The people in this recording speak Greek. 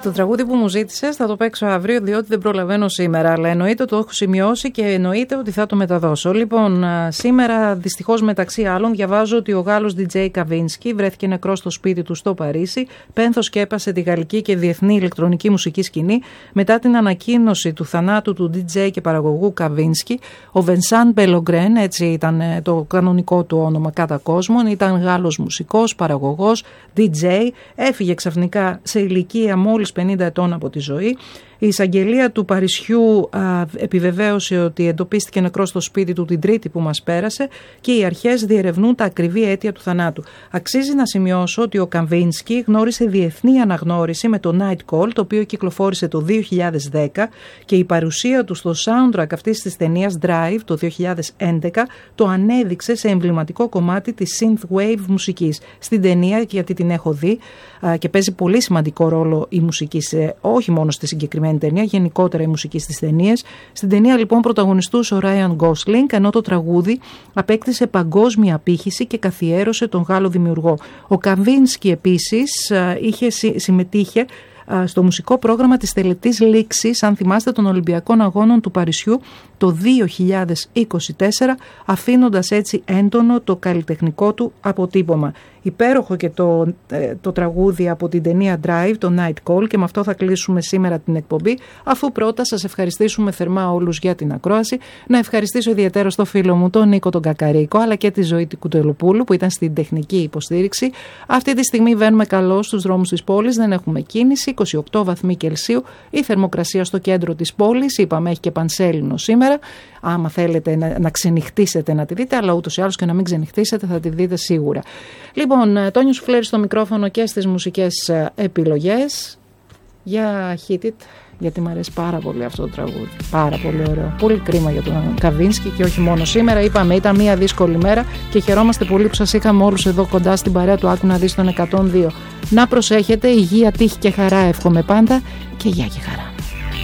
Το τραγούδι που μου ζήτησες θα το παίξω αύριο, διότι δεν προλαβαίνω σήμερα. Αλλά εννοείται το έχω σημειώσει και εννοείται ότι θα το μεταδώσω. Λοιπόν, σήμερα δυστυχώς μεταξύ άλλων διαβάζω ότι ο Γάλλος DJ Kavinsky βρέθηκε νεκρός στο σπίτι του στο Παρίσι. Πένθος σκέπασε τη γαλλική και διεθνή ηλεκτρονική μουσική σκηνή μετά την ανακοίνωση του θανάτου του DJ και παραγωγού Kavinsky. Ο Vincent Bellogren, έτσι ήταν το κανονικό του όνομα κατά κόσμον, ήταν Γάλλος μουσικός, παραγωγός, DJ. Έφυγε ξαφνικά σε ηλικία μόλις 50 ετών από τη ζωή. Η εισαγγελία του Παρισιού επιβεβαίωσε ότι εντοπίστηκε νεκρός στο σπίτι του την Τρίτη που μας πέρασε και οι αρχές διερευνούν τα ακριβή αίτια του θανάτου. Αξίζει να σημειώσω ότι ο Kavinsky γνώρισε διεθνή αναγνώριση με το Night Call, το οποίο κυκλοφόρησε το 2010, και η παρουσία του στο soundtrack αυτής της ταινίας Drive το 2011 το ανέδειξε σε εμβληματικό κομμάτι της synthwave μουσικής. Στην ταινία, γιατί την έχω δει και παίζει πολύ σημαντικό ρόλο η μουσική, όχι μόνο στη συγκεκριμένη ταινία, γενικότερα η μουσική στις ταινίες. Στην ταινία λοιπόν πρωταγωνιστούσε ο Ryan Gosling, ενώ το τραγούδι απέκτησε παγκόσμια απήχηση και καθιέρωσε τον Γάλλο δημιουργό. Ο Kavinsky επίσης συμμετείχε στο μουσικό πρόγραμμα της τελετής λήξης, αν θυμάστε, των Ολυμπιακών Αγώνων του Παρισιού το 2024, αφήνοντας έτσι έντονο το καλλιτεχνικό του αποτύπωμα. Υπέροχο και το τραγούδι από την ταινία Drive, το Night Call, και με αυτό θα κλείσουμε σήμερα την εκπομπή, αφού πρώτα σας ευχαριστήσουμε θερμά όλους για την ακρόαση. Να ευχαριστήσω ιδιαίτερα στο φίλο μου τον Νίκο τον Κακαρίκο, αλλά και τη Ζωή Κουτελοπούλου που ήταν στην τεχνική υποστήριξη. Αυτή τη στιγμή βαίνουμε καλώς στους δρόμους της πόλης, δεν έχουμε κίνηση, 28 βαθμοί Κελσίου, η θερμοκρασία στο κέντρο της πόλης, είπαμε, έχει και πανσέλινο σήμερα. Άμα θέλετε να ξενυχτήσετε να τη δείτε, αλλά ούτως ή άλλως και να μην ξενυχτήσετε θα τη δείτε σίγουρα. Λοιπόν, Τόνιο Σουφλέρη στο μικρόφωνο και στις μουσικές επιλογές. Για hit it, γιατί μου αρέσει πάρα πολύ αυτό το τραγούδι. Πάρα πολύ ωραίο. Πολύ κρίμα για τον Kavinsky και όχι μόνο σήμερα. Είπαμε, ήταν μια δύσκολη μέρα και χαιρόμαστε πολύ που σας είχαμε όλους εδώ κοντά στην παρέα του Άκου να δεις τον 102. Να προσέχετε, υγεία, τύχη και χαρά εύχομαι πάντα και γεια και χαρά.